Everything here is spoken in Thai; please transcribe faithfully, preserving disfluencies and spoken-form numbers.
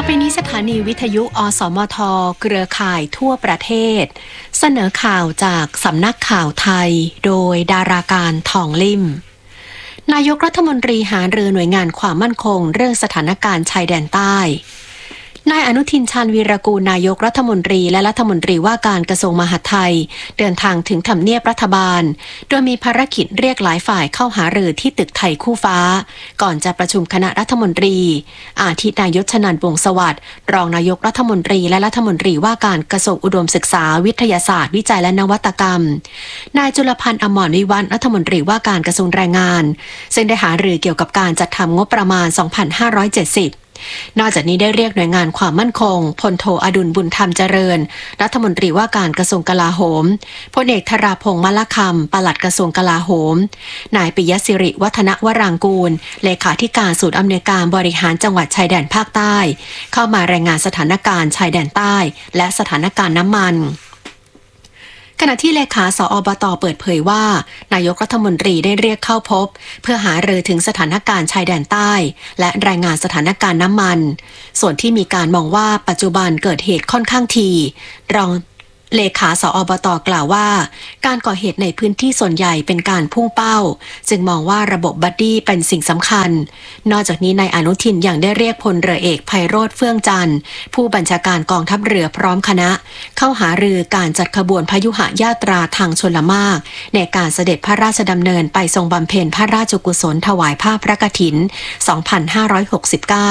ไปนี้สถานีวิทยุอสมทเครือข่ายทั่วประเทศเสนอข่าวจากสำนักข่าวไทยโดยดาราการทองลิ่มนายกรัฐมนตรีหารือหน่วยงานความมั่นคงเรื่องสถานการณ์ชายแดนใต้นายอนุทินชาญวีรกูลนายกรัฐมนตรีและรัฐมนตรีว่าการกระทรวงมหาดไทยเดินทางถึงทำเนียบรัฐบาลโดยมีภารกิจเรียกหลายฝ่ายเข้าหารือที่ตึกไทยคู่ฟ้าก่อนจะประชุมคณะรัฐมนตรีอาทินายกชนันท์วงศ์สวัสดิ์รองนายกรัฐมนตรีและรัฐมนตรีว่าการกระทรวงอุดมศึกษาวิทยาศาสตร์วิจัยและนวัตกรรมนายจุลพันธ์อมรวิวัฒน์รัฐมนตรีว่าการกระทรวงแรงงานซึ่งได้หารือเกี่ยวกับการจัดทำงบประมาณ สองพันห้าร้อยเจ็ดสิบนอกจากนี้ได้เรียกหน่วยงานความมั่นคงพลโทอดุลบุญธรรมเจริญรัฐมนตรีว่าการกระทรวงกลาโหมพลเอกธราพงษ์มลคำปลัดกระทรวงกลาโหมนายปิยศิริวัฒนวรางกูลเลขาธิการศูนย์อำนวยการบริหารจังหวัดชายแดนภาคใต้เข้ามารายงานสถานการณ์ชายแดนใต้และสถานการณ์น้ำมันขณะที่เลขาสอบต.เปิดเผยว่านายกรัฐมนตรีได้เรียกเข้าพบเพื่อหารือถึงสถานการณ์ชายแดนใต้และรายงานสถานการณ์น้ำมันส่วนที่มีการมองว่าปัจจุบันเกิดเหตุค่อนข้างถี่รองเลขาสอบต.กล่าวว่าการก่อเหตุในพื้นที่ส่วนใหญ่เป็นการพุ่งเป้าจึงมองว่าระบบบัดดี้เป็นสิ่งสำคัญนอกจากนี้นายอนุทินยังได้เรียกพลเรือเอกไพโรจน์เฟื่องจันทร์ผู้บัญชาการกองทัพเรือพร้อมคณะเข้าหารือการจัดขบวนพยุหญาตราทางชลมารในการเสด็จพระราชดำเนินไปทรงบำเพ็ญพระราชกุศลถวายผ้าพระกฐิน สองพันห้าร้อยหกสิบเก้า